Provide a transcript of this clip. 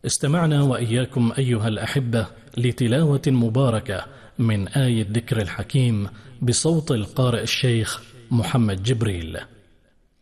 استمعنا وإياكم أيها الأحبة لتلاوة مباركة من آية الذكر الحكيم بصوت القارئ الشيخ محمد جبريل.